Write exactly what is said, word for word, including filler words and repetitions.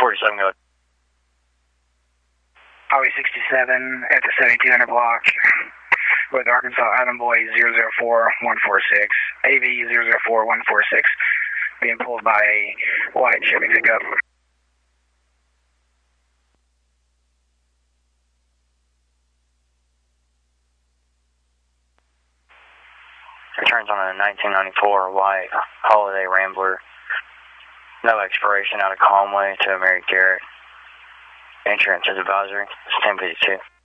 forty-seven, go ahead. Highway sixty-seven at the seventy-two hundred block with Arkansas Island Boy zero zero four one four six, A V zero zero four one four six, being pulled by a white Chevy pickup. Returns on a nineteen ninety-four white Holiday Rambler. No expiration out of Conway to Mary Garrett. Insurance is advisory. It's ten fifty-two.